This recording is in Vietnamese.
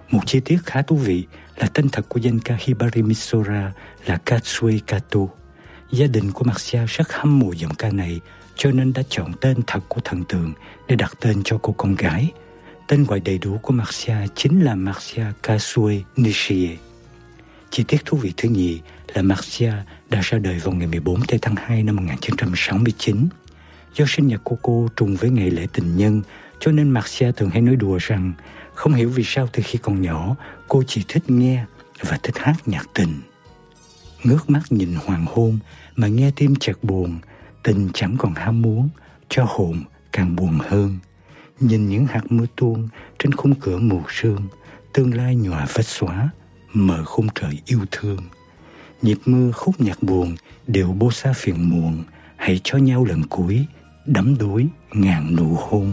Một chi tiết khá thú vị là tên thật của danh ca Hibari Misora là Katsue Kato. Gia đình của Marcia rất hâm mộ giọng ca này, cho nên đã chọn tên thật của thần tượng để đặt tên cho cô con gái. Tên gọi đầy đủ của Marcia chính là Marcia Kasue Nishie. Chi tiết thú vị thứ nhì là Marcia đã ra đời vào ngày 14 tháng 2 năm 1969. Do sinh nhật của cô trùng với ngày lễ tình nhân, cho nên Marcia thường hay nói đùa rằng không hiểu vì sao từ khi còn nhỏ cô chỉ thích nghe và thích hát nhạc tình. Ngước mắt nhìn hoàng hôn mà nghe tim chợt buồn, tình chẳng còn ham muốn, cho hồn càng buồn hơn. Nhìn những hạt mưa tuôn trên khung cửa mù sương, tương lai nhòa vết xóa, mở khung trời yêu thương. Nhịp mưa khúc nhạc buồn, điệu bossa phiền muộn, hãy cho nhau lần cuối, đắm đuối ngàn nụ hôn.